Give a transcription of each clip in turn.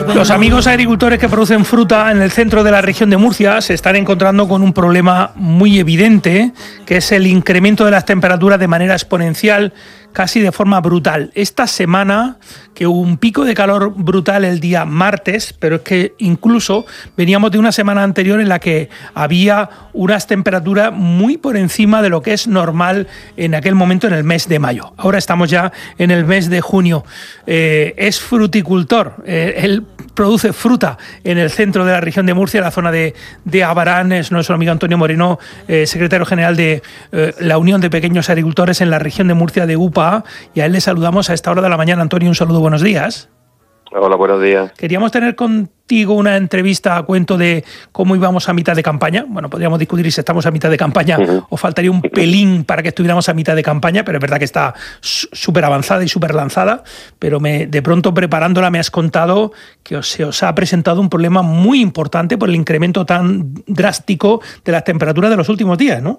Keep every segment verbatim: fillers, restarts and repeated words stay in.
Los amigos agricultores que producen fruta en el centro de la región de Murcia se están encontrando con un problema muy evidente, que es el incremento de las temperaturas de manera exponencial, casi de forma brutal. Esta semana, que hubo un pico de calor brutal el día martes, pero es que incluso veníamos de una semana anterior en la que había unas temperaturas muy por encima de lo que es normal en aquel momento, en el mes de mayo. Ahora estamos ya en el mes de junio. Eh, es fruticultor, eh, él produce fruta en el centro de la región de Murcia, en la zona de, de Abarán. Es nuestro amigo Antonio Moreno, eh, secretario general de eh, la Unión de Pequeños Agricultores en la región de Murcia de U P A, y a él le saludamos a esta hora de la mañana. Antonio, un saludo, buenos días. Hola, buenos días. Queríamos tener contigo una entrevista a cuento de cómo íbamos a mitad de campaña. Bueno, podríamos discutir si estamos a mitad de campaña uh-huh. o faltaría un pelín para que estuviéramos a mitad de campaña, pero es verdad que está súper avanzada y súper lanzada. Pero me, de pronto, preparándola, me has contado que os, se os ha presentado un problema muy importante por el incremento tan drástico de las temperaturas de los últimos días, ¿no?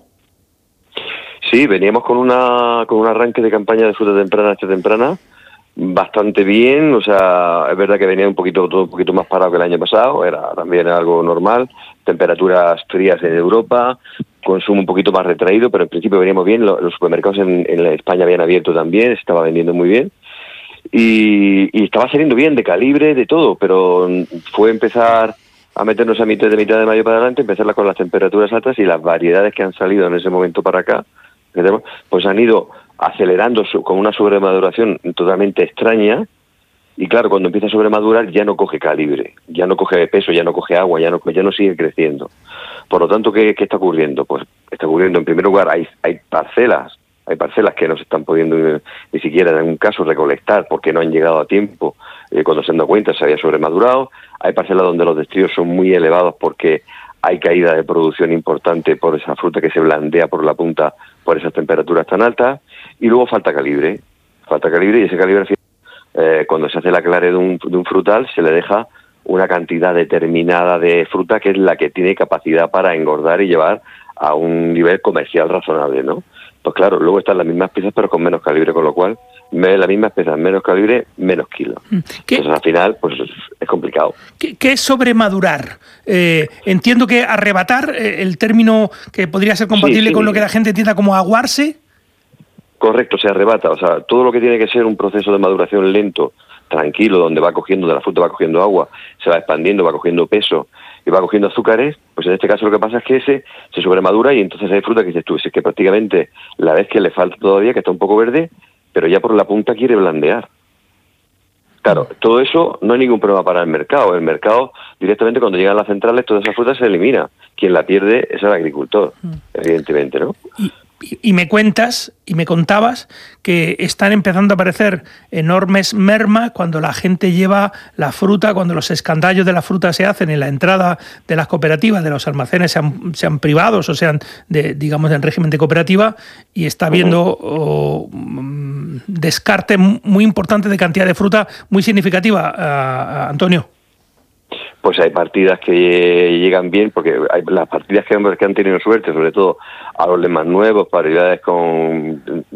Sí, veníamos con una con un arranque de campaña de fruta temprana hasta temprana bastante bien. O sea, es verdad que venía un poquito todo un poquito más parado que el año pasado, era también algo normal, temperaturas frías en Europa, consumo un poquito más retraído, pero en principio veníamos bien. Los supermercados en, en España habían abierto también, se estaba vendiendo muy bien y, y estaba saliendo bien de calibre, de todo, pero fue empezar a meternos a mitad de mitad de mayo para adelante, empezar con las temperaturas altas y las variedades que han salido en ese momento para acá, pues han ido acelerando con una sobremaduración totalmente extraña. Y claro, cuando empieza a sobremadurar ya no coge calibre, ya no coge peso, ya no coge agua, ya no ya no sigue creciendo. Por lo tanto, ¿qué, qué está ocurriendo? Pues está ocurriendo, en primer lugar, hay hay parcelas, hay parcelas que no se están pudiendo ni, ni siquiera en algún caso recolectar porque no han llegado a tiempo. Eh, cuando se han dado cuenta se había sobremadurado. Hay parcelas donde los destrozos son muy elevados porque hay caída de producción importante por esa fruta que se blandea por la punta por esas temperaturas tan altas. Y luego falta calibre, falta calibre y ese calibre, eh, cuando se hace la clare de un, de un frutal, se le deja una cantidad determinada de fruta que es la que tiene capacidad para engordar y llevar a un nivel comercial razonable, ¿no? Pues claro, luego están las mismas piezas pero con menos calibre, con lo cual las mismas piezas, menos calibre, menos kilos. ¿Qué? Entonces al final pues es complicado. ¿Qué, qué es sobremadurar? Eh, entiendo que arrebatar, eh, el término que podría ser compatible sí, sí, con lo que la gente entienda como aguarse. Correcto, se arrebata. O sea, todo lo que tiene que ser un proceso de maduración lento, tranquilo, donde va cogiendo, de la fruta va cogiendo agua, se va expandiendo, va cogiendo peso y va cogiendo azúcares, pues en este caso lo que pasa es que ese se sobremadura y entonces hay fruta que dices tú, es que prácticamente la ves que le falta todavía, que está un poco verde, pero ya por la punta quiere blandear. Claro, todo eso no hay ningún problema para el mercado. El mercado, directamente cuando llegan las centrales, toda esa fruta se elimina. Quien la pierde es el agricultor, evidentemente, ¿no? Y, y me cuentas, y me contabas, que están empezando a aparecer enormes mermas cuando la gente lleva la fruta, cuando los escandallos de la fruta se hacen en la entrada de las cooperativas, de los almacenes, sean, sean privados o sean, de, digamos, en régimen de cooperativa, y está habiendo oh, descarte muy importante de cantidad de fruta muy significativa, uh, Antonio. Pues hay partidas que llegan bien, porque hay las partidas que han, que han tenido suerte, sobre todo a los más nuevos, variedades con